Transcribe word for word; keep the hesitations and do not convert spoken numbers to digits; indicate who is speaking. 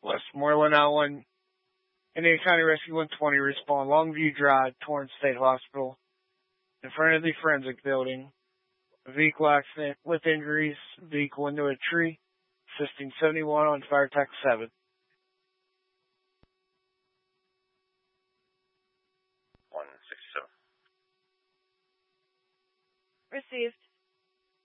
Speaker 1: Westmoreland Island, Indiana County Rescue one twenty respond Longview Drive, Torrance State Hospital, in front of the forensic building. A vehicle accident with injuries, vehicle into a tree, assisting seventy-one on fire attack seven.
Speaker 2: one sixty-seven.
Speaker 3: Received.